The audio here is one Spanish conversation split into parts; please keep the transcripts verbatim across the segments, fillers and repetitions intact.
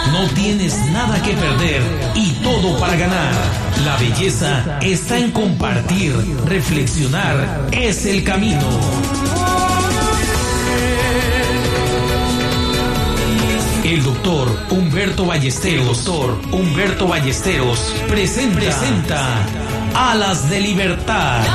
No tienes nada que perder y todo para ganar. La belleza está en compartir, reflexionar es el camino. El doctor Humberto Ballesteros, doctor Humberto Ballesteros presenta, presenta Alas de Libertad.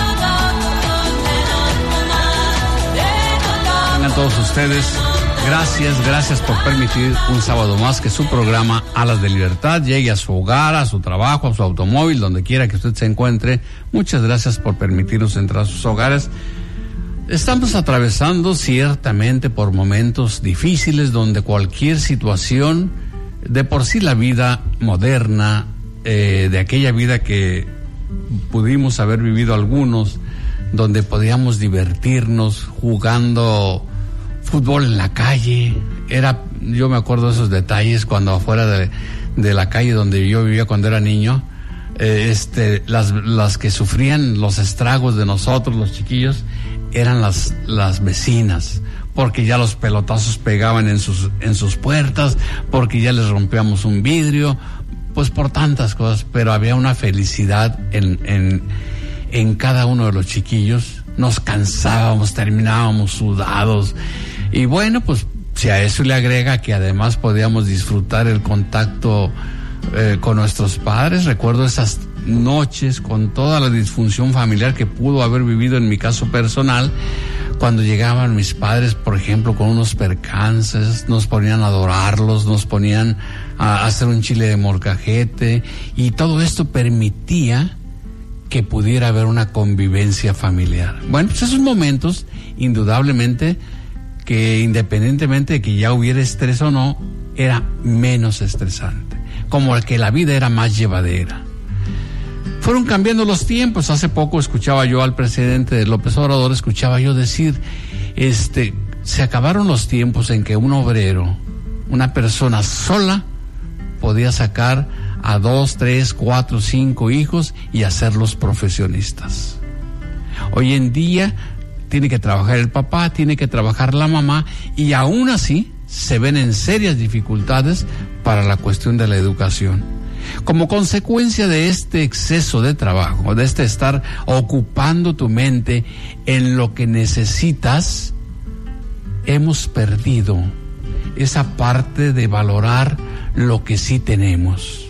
A todos ustedes, gracias, gracias por permitir un sábado más que su programa Alas de Libertad llegue a su hogar, a su trabajo, a su automóvil, donde quiera que usted se encuentre. Muchas gracias por permitirnos entrar a sus hogares. Estamos atravesando ciertamente por momentos difíciles donde cualquier situación, de por sí la vida moderna, eh, de aquella vida que pudimos haber vivido algunos, donde podíamos divertirnos jugando fútbol en la calle. Era, yo me acuerdo de esos detalles cuando afuera de, de la calle donde yo vivía cuando era niño, eh, este, las, las que sufrían los estragos de nosotros, los chiquillos, eran las, las vecinas, porque ya los pelotazos pegaban en sus, en sus puertas, porque ya les rompíamos un vidrio, pues por tantas cosas, pero había una felicidad en, en, en cada uno de los chiquillos. Nos cansábamos, terminábamos sudados, y bueno, pues si a eso le agrega que además podíamos disfrutar el contacto eh, con nuestros padres. Recuerdo esas noches con toda la disfunción familiar que pudo haber vivido en mi caso personal, cuando llegaban mis padres, por ejemplo, con unos percances, nos ponían a adorarlos, nos ponían a hacer un chile de molcajete, y todo esto permitía que pudiera haber una convivencia familiar. Bueno, pues esos momentos, indudablemente, que independientemente de que ya hubiera estrés o no, era menos estresante, como el que la vida era más llevadera. Fueron cambiando los tiempos. Hace poco escuchaba yo al presidente López Obrador, escuchaba yo decir, este, se acabaron los tiempos en que un obrero, una persona sola, podía sacar a dos, tres, cuatro, cinco hijos y hacerlos profesionistas. Hoy en día tiene que trabajar el papá, tiene que trabajar la mamá, y aún así se ven en serias dificultades para la cuestión de la educación. Como consecuencia de este exceso de trabajo, de este estar ocupando tu mente en lo que necesitas, hemos perdido esa parte de valorar lo que sí tenemos.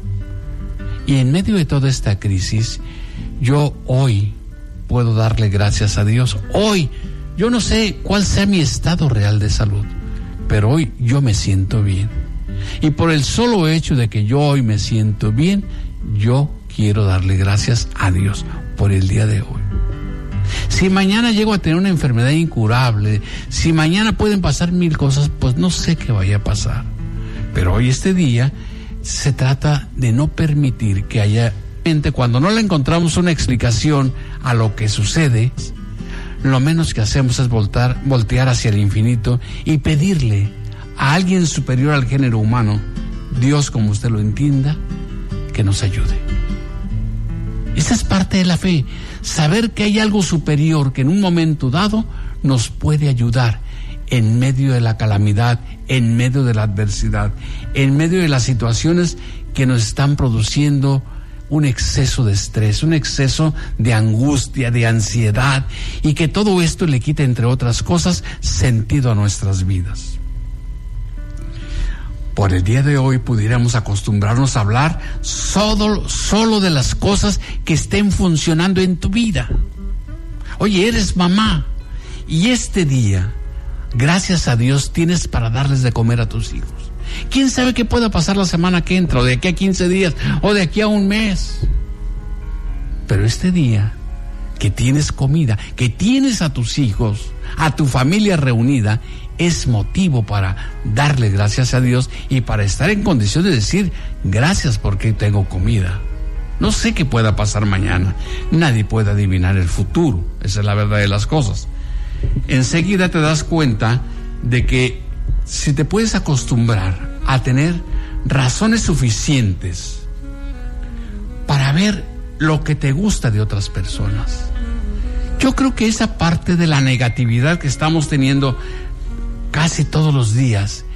Y en medio de toda esta crisis, yo hoy puedo darle gracias a Dios. Hoy, yo no sé cuál sea mi estado real de salud, pero hoy yo me siento bien. Y por el solo hecho de que yo hoy me siento bien, yo quiero darle gracias a Dios por el día de hoy. Si mañana llego a tener una enfermedad incurable, si mañana pueden pasar mil cosas, pues no sé qué vaya a pasar. Pero hoy, este día, se trata de no permitir que haya gente, cuando no le encontramos una explicación a lo que sucede, lo menos que hacemos es voltar, voltear hacia el infinito y pedirle a alguien superior al género humano, Dios como usted lo entienda, que nos ayude. Esa es parte de la fe, saber que hay algo superior que en un momento dado nos puede ayudar en medio de la calamidad, en medio de la adversidad, en medio de las situaciones que nos están produciendo un exceso de estrés, un exceso de angustia, de ansiedad, y que todo esto le quita, entre otras cosas, sentido a nuestras vidas. Por el día de hoy pudiéramos acostumbrarnos a hablar solo, solo de las cosas que estén funcionando en tu vida. Oye, eres mamá, y este día, gracias a Dios, tienes para darles de comer a tus hijos. ¿Quién sabe qué pueda pasar la semana que entra, o de aquí a quince días, o de aquí a un mes? Pero este día, que tienes comida, que tienes a tus hijos, a tu familia reunida, es motivo para darle gracias a Dios y para estar en condición de decir gracias porque tengo comida. No sé qué pueda pasar mañana. Nadie puede adivinar el futuro. Esa es la verdad de las cosas. Enseguida te das cuenta de que si te puedes acostumbrar a tener razones suficientes para ver lo que te gusta de otras personas. Yo creo que esa parte de la negatividad que estamos teniendo casi todos los días